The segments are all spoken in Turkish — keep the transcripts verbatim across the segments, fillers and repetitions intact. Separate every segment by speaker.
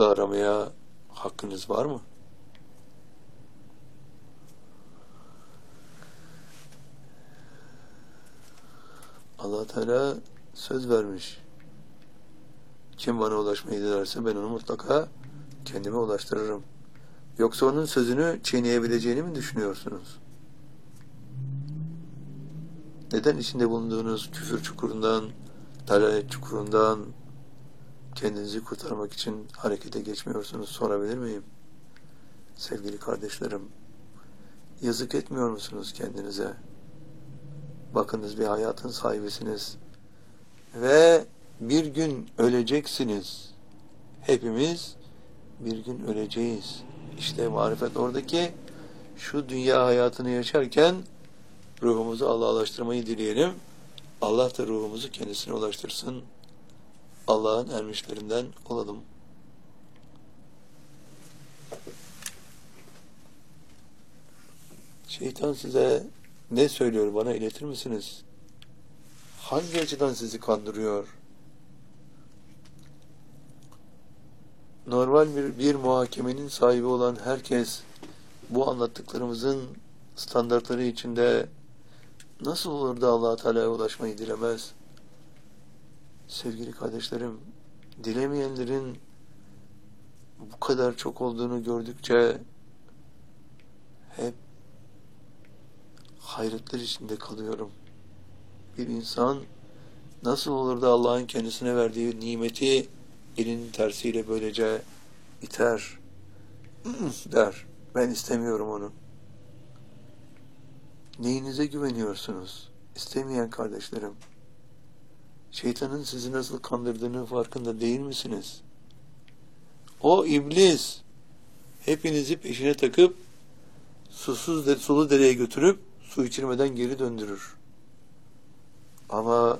Speaker 1: burada aramaya hakkınız var mı? Allah Teala söz vermiş. Kim bana ulaşmayı dilerse ben onu mutlaka kendime ulaştırırım. Yoksa onun sözünü çiğneyebileceğini mi düşünüyorsunuz? Neden içinde bulunduğunuz küfür çukurundan, dalalet çukurundan kendinizi kurtarmak için harekete geçmiyorsunuz, sorabilir miyim? Sevgili kardeşlerim, yazık etmiyor musunuz kendinize? Bakınız, bir hayatın sahibisiniz. Ve bir gün öleceksiniz. Hepimiz bir gün öleceğiz. İşte marifet oradaki, şu dünya hayatını yaşarken ruhumuzu Allah'a ulaştırmayı dileyelim. Allah da ruhumuzu kendisine ulaştırsın. Allah'ın ermişlerinden olalım. Şeytan size ne söylüyor, bana iletir misiniz? Hangi açıdan sizi kandırıyor? Normal bir, bir muhakemenin sahibi olan herkes bu anlattıklarımızın standartları içinde nasıl olur da Allah-u Teala'ya ulaşmayı dilemez? Sevgili kardeşlerim, dilemeyenlerin bu kadar çok olduğunu gördükçe hep hayretler içinde kalıyorum. Bir insan nasıl olur da Allah'ın kendisine verdiği nimeti elinin tersiyle böylece iter der. Ben istemiyorum onu. Neyinize güveniyorsunuz? İstemeyen kardeşlerim. Şeytanın sizi nasıl kandırdığının farkında değil misiniz? O iblis hepinizi peşine takıp susuz de, sulu dereye götürüp su içirmeden geri döndürür. Ama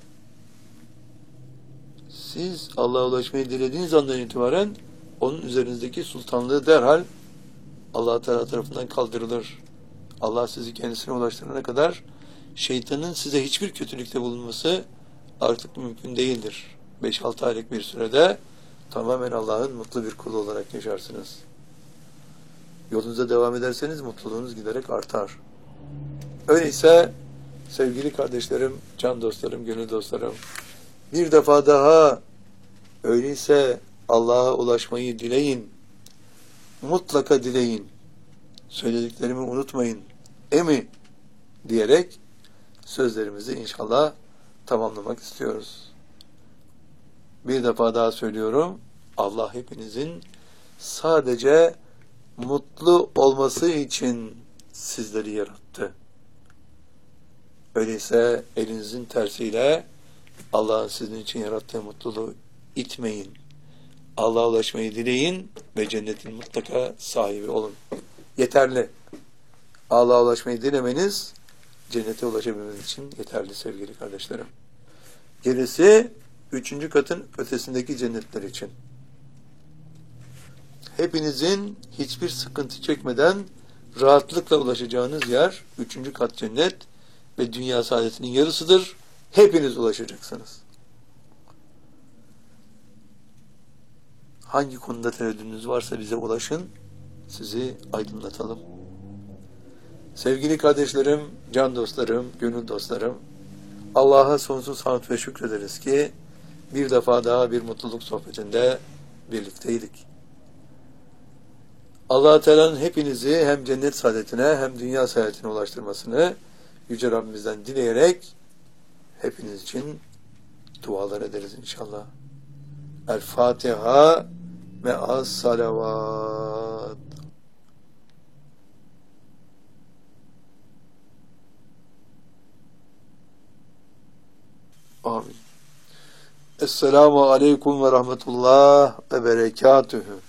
Speaker 1: siz Allah'a ulaşmayı dilediğiniz andan itibaren onun üzerinizdeki sultanlığı derhal Allah Teala tarafından kaldırılır. Allah sizi kendisine ulaştırana kadar şeytanın size hiçbir kötülükte bulunması artık mümkün değildir. beş altı aylık bir sürede tamamen Allah'ın mutlu bir kulu olarak yaşarsınız. Yolunuza devam ederseniz mutluluğunuz giderek artar. Öyleyse sevgili kardeşlerim, can dostlarım, gönül dostlarım, bir defa daha öyleyse Allah'a ulaşmayı dileyin. Mutlaka dileyin. Söylediklerimi unutmayın. Emi diyerek sözlerimizi inşallah tamamlamak istiyoruz. Bir defa daha söylüyorum. Allah hepinizin sadece mutlu olması için sizleri yarattı. Öyleyse elinizin tersiyle Allah'ın sizin için yarattığı mutluluğu itmeyin. Allah'a ulaşmayı dileyin ve cennetin mutlaka sahibi olun. Yeterli. Allah'a ulaşmayı dilemeniz cennete ulaşabilmeniz için yeterli sevgili kardeşlerim. Gerisi üçüncü katın ötesindeki cennetler için. Hepinizin hiçbir sıkıntı çekmeden rahatlıkla ulaşacağınız yer üçüncü kat cennet ve dünya saadetinin yarısıdır. Hepiniz ulaşacaksınız. Hangi konuda tereddütünüz varsa bize ulaşın, sizi aydınlatalım. Sevgili kardeşlerim, can dostlarım, gönül dostlarım, Allah'a sonsuz hamd ve şükrederiz ki bir defa daha bir mutluluk sohbetinde birlikteydik. Allah-u Teala'nın hepinizi hem cennet saadetine hem dünya saadetine ulaştırmasını Yüce Rabbimizden dileyerek hepiniz için dualar ederiz inşallah. El Fatiha me'as salavat. Amin. Esselamu aleyküm ve rahmetullah ve berekatühü.